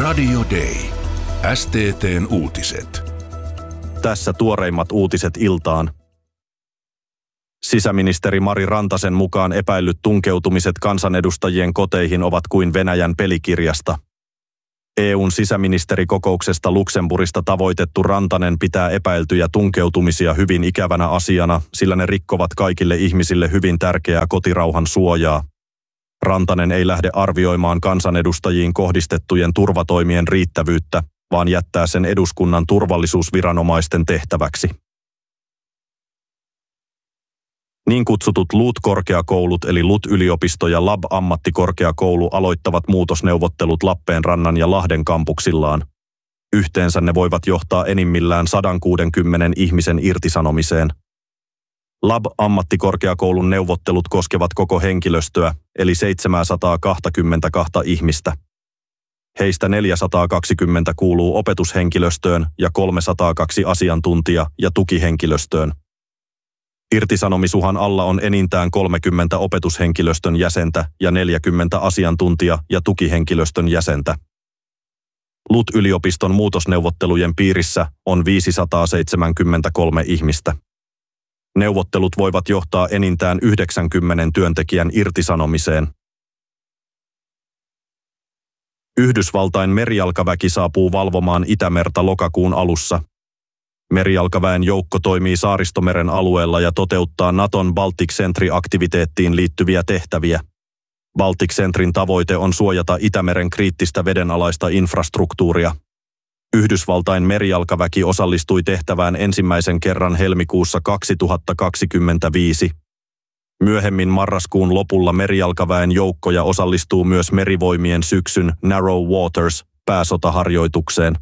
Radio Day. STT:n uutiset. Tässä tuoreimmat uutiset iltaan. Sisäministeri Mari Rantasen mukaan epäillyt tunkeutumiset kansanedustajien koteihin ovat kuin Venäjän pelikirjasta. EU:n sisäministerikokouksesta Luxemburgista tavoitettu Rantanen pitää epäiltyjä tunkeutumisia hyvin ikävänä asiana, sillä ne rikkovat kaikille ihmisille hyvin tärkeää kotirauhan suojaa. Rantanen ei lähde arvioimaan kansanedustajiin kohdistettujen turvatoimien riittävyyttä, vaan jättää sen eduskunnan turvallisuusviranomaisten tehtäväksi. Niin kutsutut LUT-korkeakoulut eli LUT-yliopisto ja LAB-ammattikorkeakoulu aloittavat muutosneuvottelut Lappeenrannan ja Lahden kampuksillaan. Yhteensä ne voivat johtaa enimmillään 160 ihmisen irtisanomiseen. LAB-ammattikorkeakoulun neuvottelut koskevat koko henkilöstöä, eli 722 ihmistä. Heistä 420 kuuluu opetushenkilöstöön ja 302 asiantuntija- ja tukihenkilöstöön. Irtisanomisuhan alla on enintään 30 opetushenkilöstön jäsentä ja 40 asiantuntija- ja tukihenkilöstön jäsentä. LUT-yliopiston muutosneuvottelujen piirissä on 573 ihmistä. Neuvottelut voivat johtaa enintään 90 työntekijän irtisanomiseen. Yhdysvaltain merijalkaväki saapuu valvomaan Itämerta lokakuun alussa. Merijalkaväen joukko toimii Saaristomeren alueella ja toteuttaa Naton Baltic Sentry-aktiviteettiin liittyviä tehtäviä. Baltic Sentryn tavoite on suojata Itämeren kriittistä vedenalaista infrastruktuuria. Yhdysvaltain merijalkaväki osallistui tehtävään ensimmäisen kerran helmikuussa 2025. Myöhemmin marraskuun lopulla merijalkaväen joukkoja osallistuu myös merivoimien syksyn Narrow Waters -pääsotaharjoitukseen.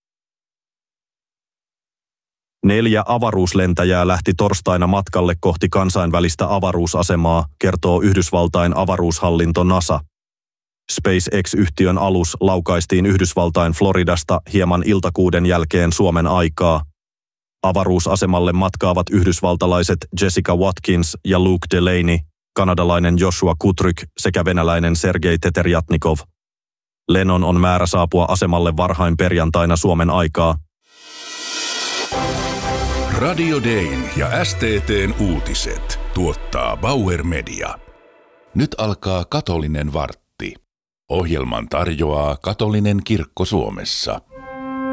4 avaruuslentäjää lähti torstaina matkalle kohti kansainvälistä avaruusasemaa, kertoo Yhdysvaltain avaruushallinto NASA. SpaceX-yhtiön alus laukaistiin Yhdysvaltain Floridasta hieman iltakuuden jälkeen Suomen aikaa. Avaruusasemalle matkaavat yhdysvaltalaiset Jessica Watkins ja Luke Delaney, kanadalainen Joshua Kutryk sekä venäläinen Sergei Teterjatnikov. Lennon on määrä saapua asemalle varhain perjantaina Suomen aikaa. Radio Dayn ja STT:n uutiset tuottaa Bauer Media. Nyt alkaa katolinen vartti. Ohjelman tarjoaa katolinen kirkko Suomessa.